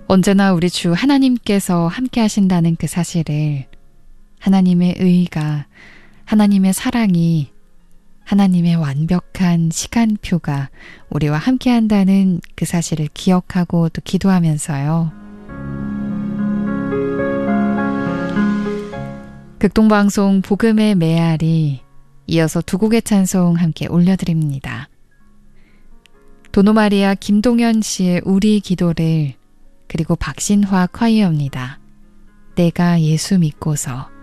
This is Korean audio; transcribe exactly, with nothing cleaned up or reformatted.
언제나 우리 주 하나님께서 함께 하신다는 그 사실을, 하나님의 의가, 하나님의 사랑이, 하나님의 완벽한 시간표가 우리와 함께 한다는 그 사실을 기억하고 또 기도하면서요. 극동방송 복음의 메아리, 이어서 두 곡의 찬송 함께 올려드립니다. 도노마리아 김동현 씨의 우리 기도를, 그리고 박신화 콰이어입니다. 내가 예수 믿고서.